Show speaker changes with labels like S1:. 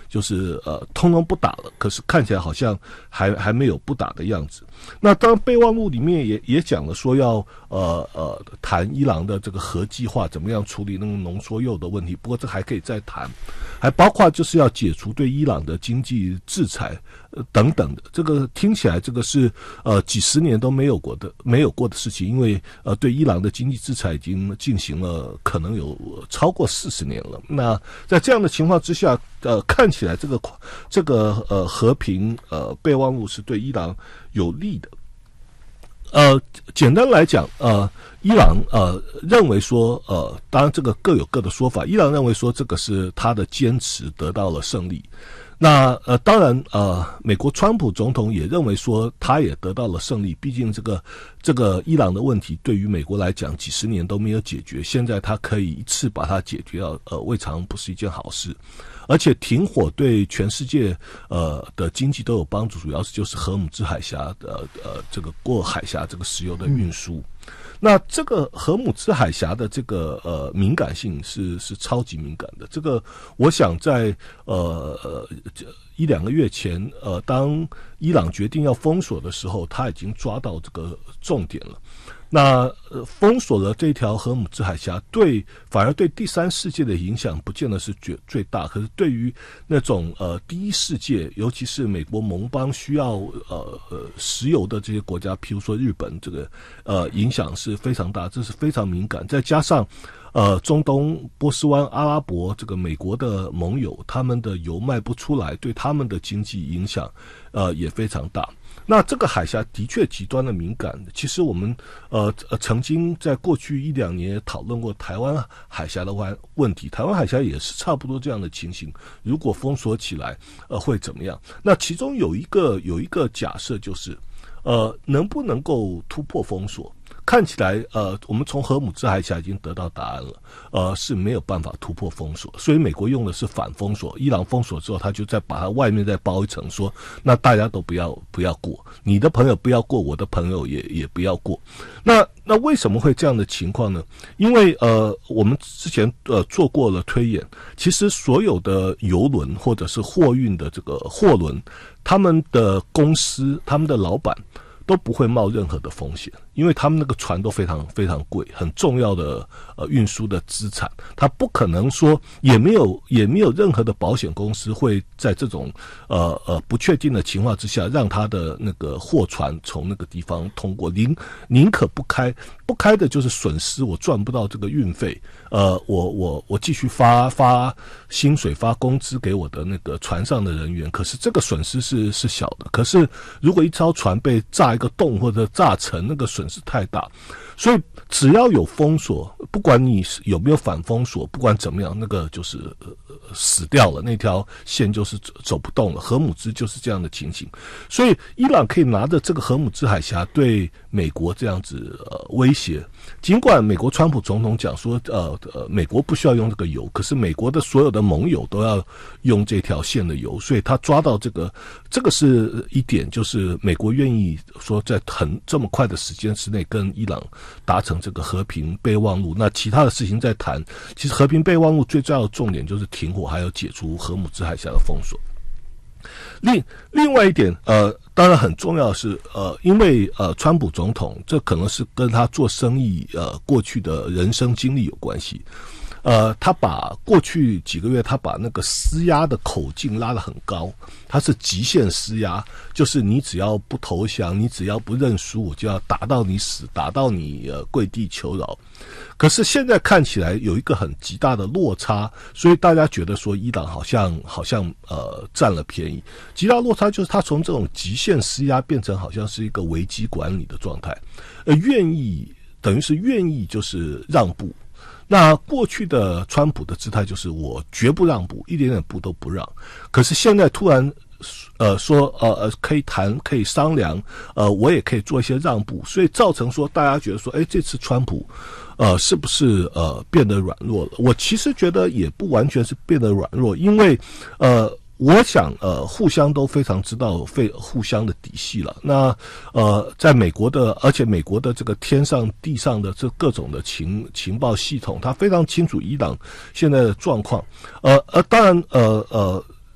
S1: 就是通通不打了，可是看起来好像还没有不打的样子。那当然备忘录里面也讲了说要谈伊朗的这个核计划怎么样处理那个浓缩铀的问题，不过这还可以再谈，还包括就是要解除对伊朗的经济制裁等等的。这个听起来这个是几十年都没有过的事情，因为对伊朗的经济制裁已经进行了可能有超过40年了。那在这样的情况之下，看起来这个和平备忘录是对伊朗有利的。简单来讲，伊朗认为说，当然这个各有各的说法。伊朗认为说这个是他的坚持得到了胜利。那当然美国川普总统也认为说他也得到了胜利，毕竟这个伊朗的问题对于美国来讲几十年都没有解决，现在他可以一次把它解决掉，未尝不是一件好事。而且停火对全世界的经济都有帮助，主要是就是荷姆兹海峡这个过海峡这个石油的运输。那这个荷姆兹海峡的这个敏感性是超级敏感的。这个我想在1-2个月前，当伊朗决定要封锁的时候，他已经抓到这个重点了。那封锁了这条荷姆兹海峡，反而对第三世界的影响不见得是最大，可是对于那种第一世界，尤其是美国盟邦需要石油的这些国家，譬如说日本，这个影响是非常大，这是非常敏感。再加上中东波斯湾阿拉伯这个美国的盟友，他们的油卖不出来，对他们的经济影响也非常大。那这个海峡的确极端的敏感。其实我们曾经在过去1-2年也讨论过台湾海峡的问题，台湾海峡也是差不多这样的情形。如果封锁起来，会怎么样？那其中有一个假设就是，能不能够突破封锁？看起来我们从荷姆兹海峡已经得到答案了，是没有办法突破封锁，所以美国用的是反封锁。伊朗封锁之后，他就再把它外面再包一层，说那大家都不要过，你的朋友不要过，我的朋友也不要过。那为什么会这样的情况呢？因为我们之前做过了推演，其实所有的邮轮或者是货运的这个货轮，他们的公司、他们的老板都不会冒任何的风险，因为他们那个船都非常非常贵，很重要的运输的资产，他不可能说也没有任何的保险公司会在这种不确定的情况之下让他的那个货船从那个地方通过，宁可不开的就是损失，我赚不到这个运费，我继续发薪水发工资给我的那个船上的人员，可是这个损失是小的。可是如果一艘船被炸一个洞或者炸沉，那个损失太大，所以只要有封锁，不管你有没有反封锁，不管怎么样，那个就是死掉了，那条线就是走不动了。荷姆兹就是这样的情形，所以伊朗可以拿着这个荷姆兹海峡对美国这样子威胁。尽管美国川普总统讲说美国不需要用这个油，可是美国的所有的盟友都要用这条线的油，所以他抓到这个是一点，就是美国愿意说在这么快的时间之内跟伊朗达成这个和平备忘录。那其他的事情再谈。其实和平备忘录最重要的重点就是停火，还有解除荷姆兹海峡的封锁。另外一点，当然很重要的是，因为川普总统这可能是跟他做生意过去的人生经历有关系。他把过去几个月，他把那个施压的口径拉得很高，他是极限施压，就是你只要不投降，你只要不认输，我就要打到你死，打到你跪地求饶。可是现在看起来有一个很极大的落差，所以大家觉得说伊朗好像占了便宜。极大落差就是他从这种极限施压变成好像是一个危机管理的状态，等于是愿意就是让步。那过去的川普的姿态就是我绝不让步，一点点步都不让。可是现在突然说可以谈，可以商量，我也可以做一些让步，所以造成说大家觉得说，这次川普是不是变得软弱了？我其实觉得也不完全是变得软弱，因为我想互相都非常知道互相的底细了。那在美国的，而且美国的这个天上地上的这各种的情报系统，它非常清楚伊朗现在的状况。当然